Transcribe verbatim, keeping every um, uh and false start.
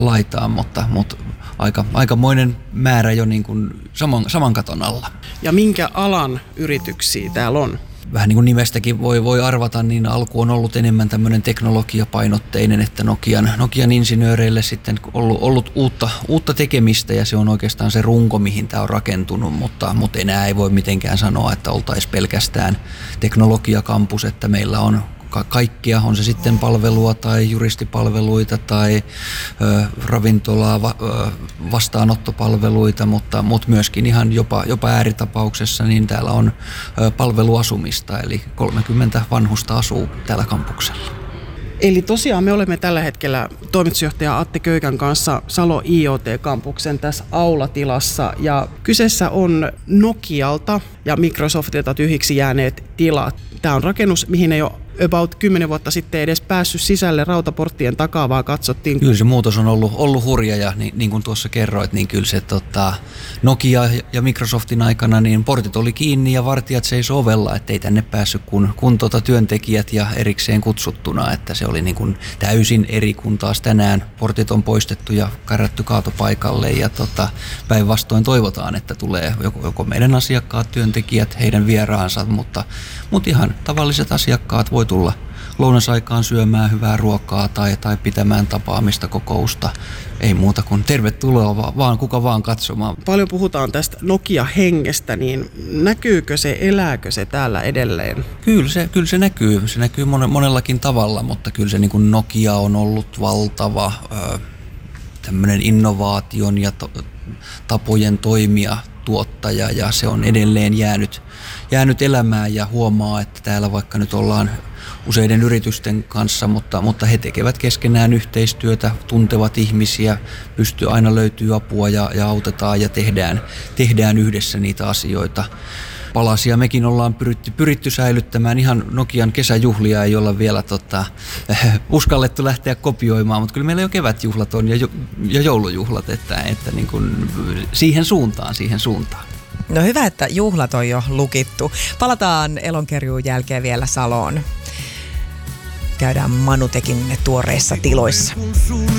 laitaan, mutta, mutta aika, aikamoinen määrä jo niin kuin saman, saman katon alla. Ja minkä alan yrityksiä täällä on? Vähän niin kuin nimestäkin voi, voi arvata, niin alku on ollut enemmän tämmöinen teknologiapainotteinen, että Nokian, Nokian insinööreille sitten ollut, ollut uutta, uutta tekemistä ja se on oikeastaan se runko, mihin tämä on rakentunut, mutta, mutta enää ei voi mitenkään sanoa, että oltaisiin pelkästään teknologiakampus, että meillä on kaikkia, on se sitten palvelua tai juristipalveluita tai ö, ravintolaa, va, ö, vastaanottopalveluita, mutta, mutta myöskin ihan jopa, jopa ääritapauksessa niin täällä on ö, palveluasumista, eli kolmekymmentä vanhusta asuu täällä kampuksella. Eli tosiaan me olemme tällä hetkellä toimitusjohtaja Atte Köykän kanssa Salo I O T-kampuksen tässä aulatilassa ja kyseessä on Nokialta ja Microsoftilta tyhjiksi jääneet tilat. Tämä on rakennus, mihin ei ole about kymmenen vuotta sitten edes päässyt sisälle rautaporttien takaa, vaan katsottiin. Kyllä se muutos on ollut, ollut hurja ja niin, niin kuin tuossa kerroit, niin kyllä se tota, Nokia ja Microsoftin aikana niin portit oli kiinni ja vartijat seisoi ovella, ettei tänne päässyt kun, kun tota työntekijät ja erikseen kutsuttuna, että se oli niin kuin täysin eri kuin taas tänään. Portit on poistettu ja kärrätty kaatopaikalle ja tota, päinvastoin toivotaan, että tulee joko, joko meidän asiakkaat, työntekijät, heidän vieraansa, mutta, mutta ihan tavalliset asiakkaat voi tulla lounasaikaan syömään hyvää ruokaa tai, tai pitämään tapaamista, kokousta. Ei muuta kuin tervetuloa vaan kuka vaan katsomaan. Paljon puhutaan tästä Nokia-hengestä, niin näkyykö se, elääkö se täällä edelleen? Kyllä se, kyllä se näkyy. Se näkyy monellakin tavalla, mutta kyllä se niin kuin Nokia on ollut valtava ö, tämmöinen innovaation ja to, tapojen toimia tuottaja ja se on edelleen jäänyt, jäänyt elämään ja huomaa, että täällä vaikka nyt ollaan useiden yritysten kanssa, mutta, mutta he tekevät keskenään yhteistyötä, tuntevat ihmisiä, pystyy aina löytyy apua ja, ja autetaan ja tehdään, tehdään yhdessä niitä asioita. Palasia mekin ollaan pyritty, pyritty säilyttämään. Ihan Nokian kesäjuhlia ei olla vielä tota, äh, uskallettu lähteä kopioimaan, mutta kyllä meillä jo kevätjuhlat on ja, jo, ja joulujuhlat, että, että niin kuin siihen suuntaan, siihen suuntaan. No hyvä, että juhlat on jo lukittu. Palataan Elonkerjuun jälkeen vielä Saloon. Käydään Manutekin tuoreissa tiloissa.